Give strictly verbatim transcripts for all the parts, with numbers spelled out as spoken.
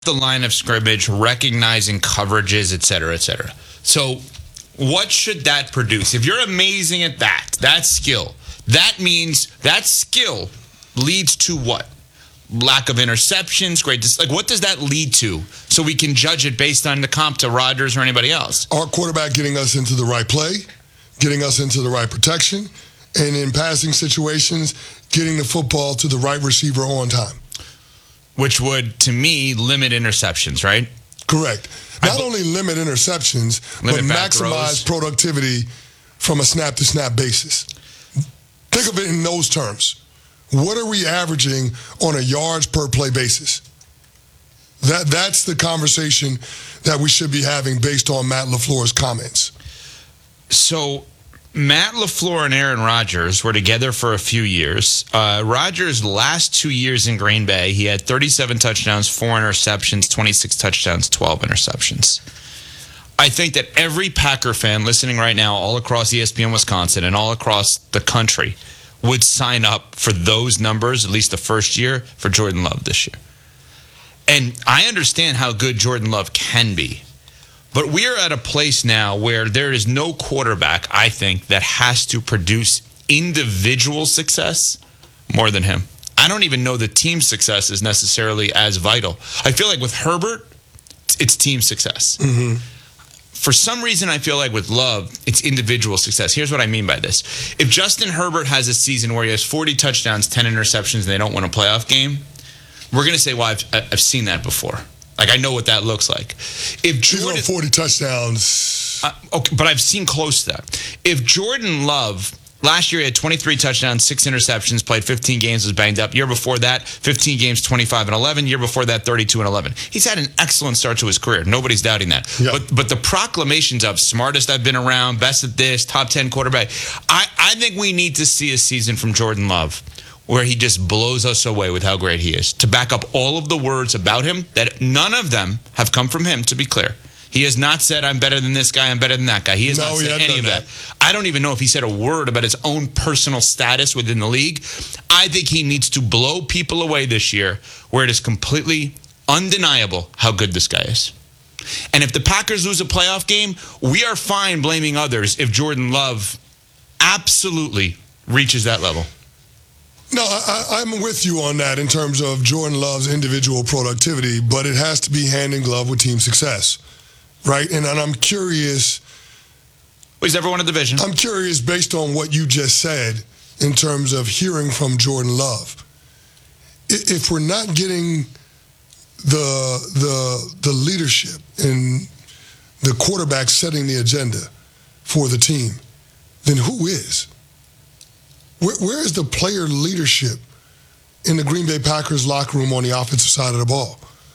the line of scrimmage, recognizing coverages, et cetera, et cetera. So what should that produce? If you're amazing at that, that skill, that means that skill leads to what? Lack of interceptions, great. Like, what does that lead to? So we can judge it based on the comp to Rodgers or anybody else. Our quarterback getting us into the right play, getting us into the right protection, and in passing situations, getting the football to the right receiver on time. Which would, to me, limit interceptions, right? Correct. Not I, only limit interceptions, limit but maximize throws. Productivity from a snap-to-snap basis. Think of it in those terms. What are we averaging on a yards per play basis? That That's the conversation that we should be having based on Matt LaFleur's comments. So Matt LaFleur and Aaron Rodgers were together for a few years. Uh, Rodgers' last two years in Green Bay, he had thirty-seven touchdowns, four interceptions, twenty-six touchdowns, twelve interceptions. I think that every Packer fan listening right now all across E S P N Wisconsin and all across the country would sign up for those numbers, at least the first year, for Jordan Love this year. And I understand how good Jordan Love can be. But we are at a place now where there is no quarterback, I think, that has to produce individual success more than him. I don't even know that team success is necessarily as vital. I feel like with Herbert, it's team success. Mm-hmm. For some reason, I feel like with Love, it's individual success. Here's what I mean by this. If Justin Herbert has a season where he has forty touchdowns, ten interceptions, and they don't win a playoff game, we're going to say, well, I've, I've seen that before. Like, I know what that looks like. If Jordan, He's on forty touchdowns. Uh, okay, but I've seen close to that. If Jordan Love, last year he had twenty-three touchdowns, six interceptions, played fifteen games, was banged up. Year before that, fifteen games, twenty-five and eleven. Year before that, thirty-two and eleven. He's had an excellent start to his career. Nobody's doubting that. Yep. But but the proclamations of smartest I've been around, best at this, top ten quarterback, I, I think we need to see a season from Jordan Love where he just blows us away with how great he is, to back up all of the words about him that none of them have come from him, to be clear. He has not said, I'm better than this guy, I'm better than that guy. He has no, not said any of that. that. I don't even know if he said a word about his own personal status within the league. I think he needs to blow people away this year where it is completely undeniable how good this guy is. And if the Packers lose a playoff game, we are fine blaming others if Jordan Love absolutely reaches that level. No, I, I'm with you on that in terms of Jordan Love's individual productivity, but it has to be hand in glove with team success, right? And, and I'm curious. Well, he's never won a division. I'm curious based on what you just said in terms of hearing from Jordan Love. If we're not getting the the the leadership and the quarterback setting the agenda for the team, then who is? Where, where is the player leadership in the Green Bay Packers locker room on the offensive side of the ball?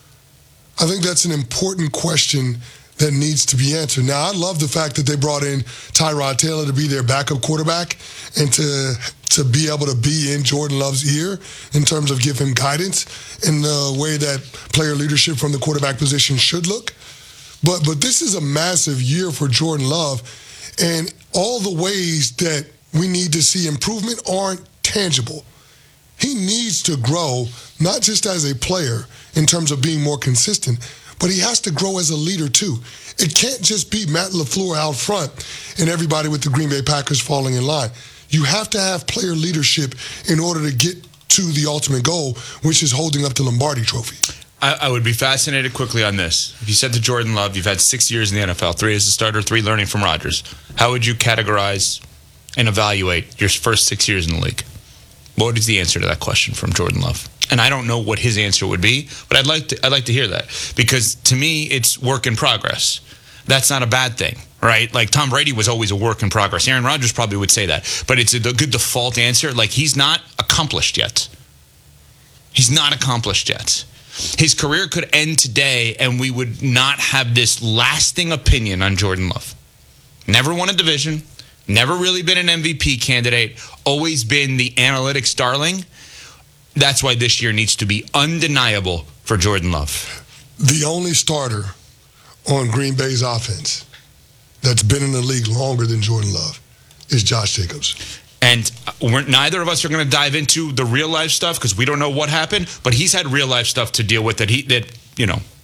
I think that's an important question that needs to be answered. Now, I love the fact that they brought in Tyrod Taylor to be their backup quarterback and to to be able to be in Jordan Love's ear in terms of give him guidance in the way that player leadership from the quarterback position should look. But but this is a massive year for Jordan Love, and all the ways that we need to see improvement aren't tangible. He needs to grow, not just as a player in terms of being more consistent, but he has to grow as a leader too. It can't just be Matt LaFleur out front and everybody with the Green Bay Packers falling in line. You have to have player leadership in order to get to the ultimate goal, which is holding up the Lombardi Trophy. I, I would be fascinated quickly on this. If you said to Jordan Love, you've had six years in the N F L, three as a starter, three learning from Rodgers, how would you categorize and evaluate your first six years in the league? What is the answer to that question from Jordan Love? And I don't know what his answer would be, but I'd like to I'd like to hear that, because to me it's work in progress. That's not a bad thing, right? Like Tom Brady was always a work in progress. Aaron Rodgers probably would say that, but it's a good default answer. Like, he's not accomplished yet. He's not accomplished yet. His career could end today and we would not have this lasting opinion on Jordan Love. Never won a division. Never really been an M V P candidate, always been the analytics darling. That's why this year needs to be undeniable for Jordan Love. The only starter on Green Bay's offense that's been in the league longer than Jordan Love is Josh Jacobs. And we're, neither of us are going to dive into the real life stuff because we don't know what happened, but he's had real life stuff to deal with that he that you know,